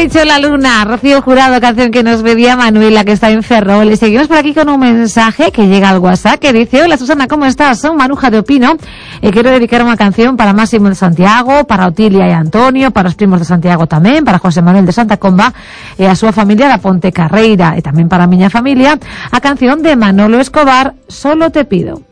dicho la luna. Rocío Jurado, canción que nos pedía Manuela, que está en Ferrol. Y seguimos por aquí con un mensaje que llega al WhatsApp que dice: hola Susana, ¿cómo estás? Soy Manuja de Opino. Quiero dedicar una canción para Máximo de Santiago, para Otilia y Antonio, para los primos de Santiago también, para José Manuel de Santa Comba, a su familia da Ponte Carreira, y también para miña familia, a canción de Manolo Escobar, Solo te pido.